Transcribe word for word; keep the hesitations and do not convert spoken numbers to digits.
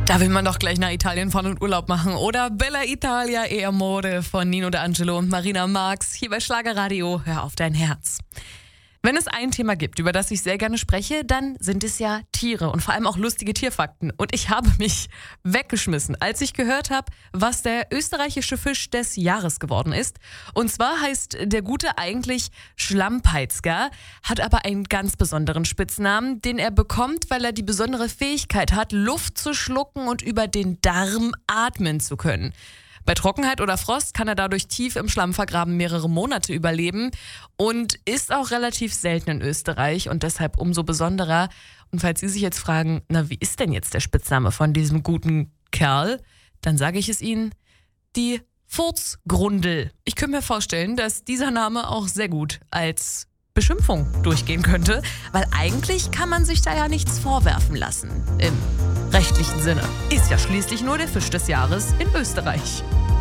Da will man doch gleich nach Italien fahren und Urlaub machen, oder? Bella Italia e Amore von Nino D'Angelo und Marina Marx hier bei Schlagerradio. Hör auf dein Herz. Wenn es ein Thema gibt, über das ich sehr gerne spreche, dann sind es ja Tiere und vor allem auch lustige Tierfakten. Und ich habe mich weggeschmissen, als ich gehört habe, was der österreichische Fisch des Jahres geworden ist. Und zwar heißt der Gute eigentlich Schlammpeitzger, hat aber einen ganz besonderen Spitznamen, den er bekommt, weil er die besondere Fähigkeit hat, Luft zu schlucken und über den Darm atmen zu können. Bei Trockenheit oder Frost kann er dadurch tief im Schlamm vergraben mehrere Monate überleben und ist auch relativ selten in Österreich und deshalb umso besonderer. Und falls Sie sich jetzt fragen, na, wie ist denn jetzt der Spitzname von diesem guten Kerl, dann sage ich es Ihnen, die Furzgrundel. Ich könnte mir vorstellen, dass dieser Name auch sehr gut als Beschimpfung durchgehen könnte, weil eigentlich kann man sich da ja nichts vorwerfen lassen im rechtlichen Sinne. Ist ja schließlich nur der Fisch des Jahres in Österreich.